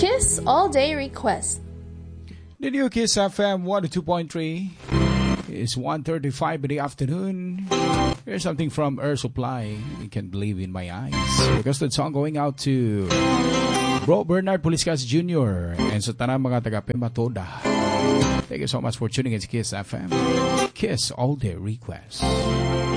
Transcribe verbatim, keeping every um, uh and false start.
Kiss All Day Request. The new Kiss F M one oh two point three is one thirty-five in the afternoon. Here's something from Air Supply. I can't believe in my eyes. Because the song going out to Bro Bernard Puliscas Junior and sa tanang mga taga Pematoda. Thank you so much for tuning in to Kiss F M. Kiss All Day Request.